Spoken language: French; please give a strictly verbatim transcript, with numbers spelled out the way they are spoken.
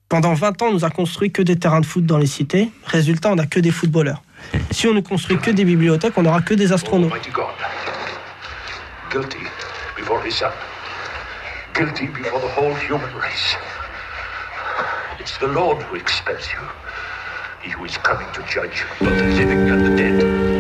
Pendant vingt ans, on nous a construit que des terrains de foot dans les cités. Résultat, on n'a que des footballeurs. Si on ne construit que des bibliothèques, on n'aura que des astronautes. Guilty before his son. Guilty before the whole human race. It's the Lord who expels you. He who is coming to judge both the living and the dead.